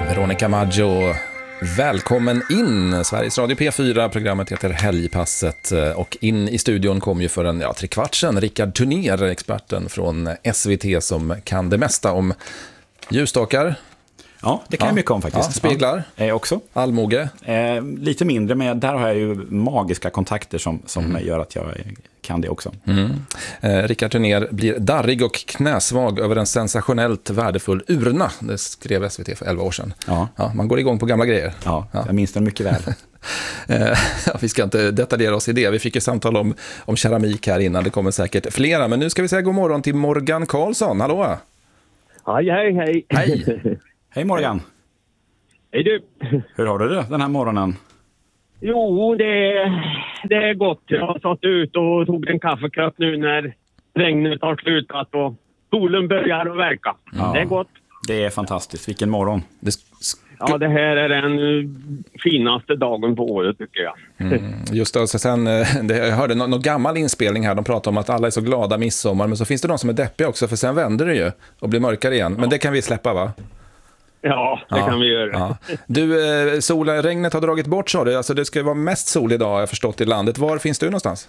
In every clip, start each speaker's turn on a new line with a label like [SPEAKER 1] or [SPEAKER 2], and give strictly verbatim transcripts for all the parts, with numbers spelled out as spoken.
[SPEAKER 1] Veronica Maggio, välkommen in. Sveriges Radio P fyra, programmet heter Helgpasset och in i studion kom ju för en ja, tre kvart sedan Rickard Turner, experten från S V T som kan det mesta om ljusstakar.
[SPEAKER 2] Ja, det kan
[SPEAKER 1] ja.
[SPEAKER 2] jag mycket om faktiskt.
[SPEAKER 1] Ja, speglar.
[SPEAKER 2] Ja, eh, också.
[SPEAKER 1] Allmoge.
[SPEAKER 2] Eh, lite mindre, men där har jag ju magiska kontakter som, som mm. gör att jag kan det också.
[SPEAKER 1] Mm. Eh, Rickard Turner blir darrig och knäsvag över en sensationellt värdefull urna. Det skrev S V T för elva år sedan. Ja. Ja, man går igång på gamla grejer.
[SPEAKER 2] Ja, ja. Jag minns den mycket väl.
[SPEAKER 1] eh, vi ska inte detaljera oss i det. Vi fick ju samtal om, om keramik här innan. Det kommer säkert flera. Men nu ska vi säga god morgon till Morgan Karlsson. Hallå!
[SPEAKER 3] Hej, hej, hej.
[SPEAKER 1] Hej!
[SPEAKER 2] Hej Morgan.
[SPEAKER 3] Hej du.
[SPEAKER 2] Hur har du det den här morgonen?
[SPEAKER 3] Jo, det, det är gott. Jag har satt ut och tog en kaffekopp nu när regnet har slutat och solen börjar att verka. Ja, det är gott.
[SPEAKER 2] Det är fantastiskt. Vilken morgon.
[SPEAKER 1] Det sk-
[SPEAKER 3] ja, det här är den finaste dagen på året tycker jag.
[SPEAKER 1] Mm, just det, så sen, det, jag hörde någon, någon gammal inspelning här, de pratar om att alla är så glada midsommar, men så finns det de som är deppiga också, för sen vänder det ju och blir mörkare igen. Men ja. Det kan vi släppa, va?
[SPEAKER 3] Ja, det ja, kan vi göra.
[SPEAKER 1] Ja. Du, eh, solen, regnet har dragit bort, sa du. Alltså det ska vara mest sol idag, jag har förstått, i landet. Var finns du någonstans?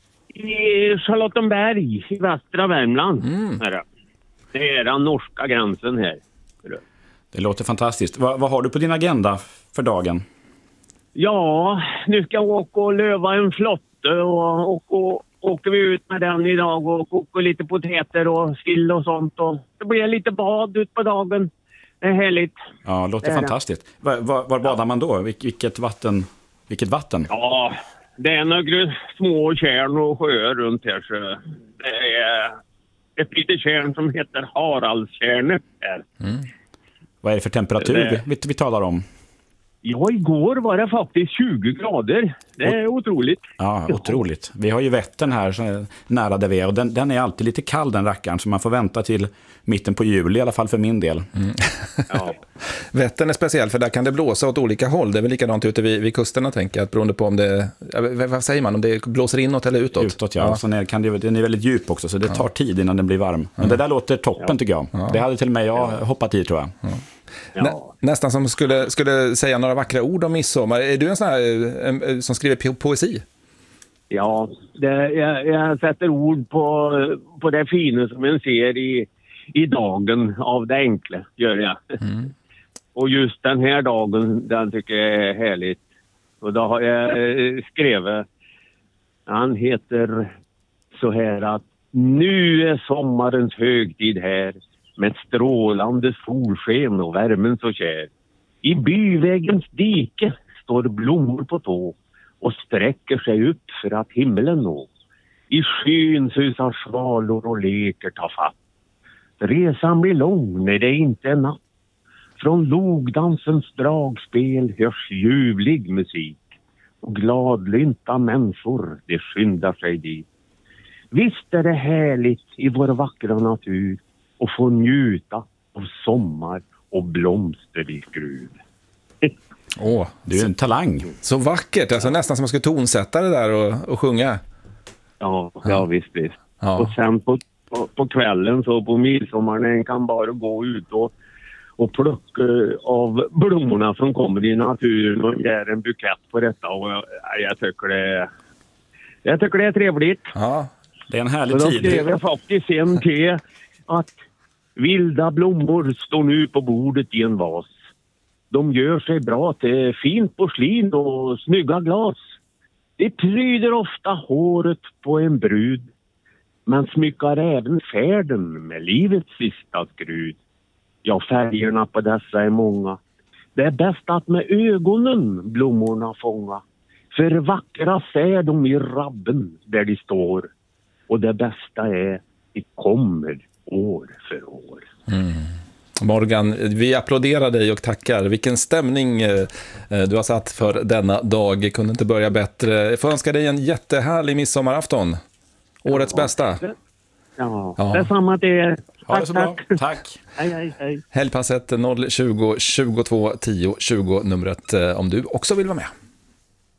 [SPEAKER 3] I Charlottenberg, i västra Värmland.
[SPEAKER 1] Mm.
[SPEAKER 3] Här. Det är den norska gränsen här.
[SPEAKER 2] Det låter fantastiskt. Vad, vad har du på din agenda för dagen?
[SPEAKER 3] Ja, nu ska jag åka och löva en flotte och, och, och åker vi ut med den idag och kokar lite potäter och sill och sånt. Och det blir lite bad ut på dagen. Det är härligt.
[SPEAKER 2] Ja, det låter det fantastiskt. Var, var, var badar ja. man då? Vil, vilket vatten? Vilket vatten?
[SPEAKER 3] Ja, det är några små kärn och sjöar runt här. Så det är ett litet kärn som heter Haraldstjärnet här.
[SPEAKER 2] Mm. Vad är det för temperatur det... vi, vi talar om?
[SPEAKER 3] Ja, igår var det faktiskt tjugo grader. Det är o- otroligt.
[SPEAKER 2] Ja, otroligt. Vi har ju Vättern här så nära där vi är. Och den, den är alltid lite kall, den rackaren. Så man får vänta till mitten på juli, i alla fall för min del. Mm.
[SPEAKER 1] Ja. Vättern är speciell, för där kan det blåsa åt olika håll. Det är väl likadant ute vid, vid kusterna, tänker jag. Att beroende på om det... Vad säger man? Om det blåser inåt eller utåt?
[SPEAKER 2] Utåt, ja. ja. Så när, kan det, den är väldigt djup också, så det tar tid innan den blir varm. Men det där låter toppen, ja. tycker jag. Ja. Det hade till och med jag hoppat i, tror jag. Ja.
[SPEAKER 1] Ja. Nä, nästan som skulle, skulle säga några vackra ord om midsommar. Är du en sån här en, som skriver po- poesi?
[SPEAKER 3] Ja, det, jag, jag sätter ord på, på det fina som man ser i, i dagen av det enkla, gör jag. Mm. Och just den här dagen, den tycker jag är härligt. Och då har jag skrivit, han heter så här att nu är sommarens högtid här. Med strålande solsken och värmen så kär. I byvägens dike står blommor på tå och sträcker sig upp för att himlen nå. I skyn susar svalor och leker ta fatt. Resan blir lång när det inte är natt. Från logdansens dragspel hörs ljuvlig musik. Och gladlynta människor, det skyndar sig dit. Visst är det härligt i vår vackra natur. Och få njuta av sommar och blomster i skruv.
[SPEAKER 2] Åh, du är en talang.
[SPEAKER 1] Så vackert, alltså nästan som man ska tonsätta det där och, och sjunga.
[SPEAKER 3] Ja, ja visst, visst.
[SPEAKER 1] Ja.
[SPEAKER 3] Och sen på, på, på kvällen så på midsommaren kan bara gå ut och, och plocka av blommorna som kommer i naturen och ge en bukett på detta. Och jag, jag, tycker, det, jag tycker det är trevligt.
[SPEAKER 1] Ja,
[SPEAKER 2] det är en härlig
[SPEAKER 3] och
[SPEAKER 2] tid.
[SPEAKER 3] Då skrev jag faktiskt en till att vilda blommor står nu på bordet i en vas. De gör sig bra till fint porslin och snygga glas. Det pryder ofta håret på en brud. Men smyckar även färden med livets sista skrud. Ja, färgerna på dessa är många. Det är bäst att med ögonen blommorna fånga. För vackra är de i rabben där de står. Och det bästa är, det kommer år för år.
[SPEAKER 1] Mm. Morgan, vi applåderar dig och tackar. Vilken stämning eh, du har satt för denna dag. Kunde inte börja bättre. Jag får önska dig en jättehärlig midsommarafton. Årets
[SPEAKER 3] ja,
[SPEAKER 1] bästa.
[SPEAKER 3] Det, ja,
[SPEAKER 1] ja.
[SPEAKER 3] det är samma till er.
[SPEAKER 2] Ha det så bra. Tack.
[SPEAKER 3] Hej, hej, hej.
[SPEAKER 1] Helgpasset noll tjugo tjugotvå tio tjugo numret om du också vill vara med.